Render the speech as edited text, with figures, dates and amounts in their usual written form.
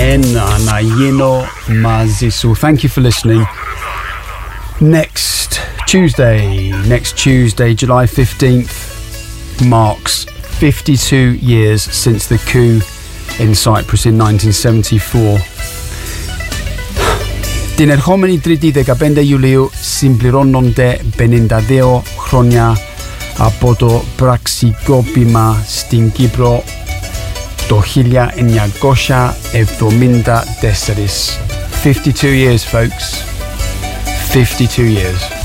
να γίνω μαζί σου. Thank you for listening. Next Tuesday, July 15th, marks 52 years since the coup in Cyprus in 1974. Την ερχόμενη Τρίτη 15 Ιουλίου συμπληρώνονται 52 χρόνια από το πραξικόπημα στην Κύπρο το 1974. 52 years, folks. 52 years.